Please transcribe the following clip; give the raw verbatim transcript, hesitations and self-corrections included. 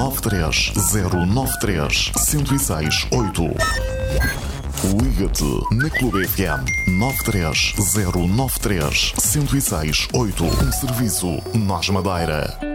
nove três zero nove três, zero seis oito. Liga-te na Clube F M nove três zero nove três, zero seis oito. Um serviço Nós Madeira.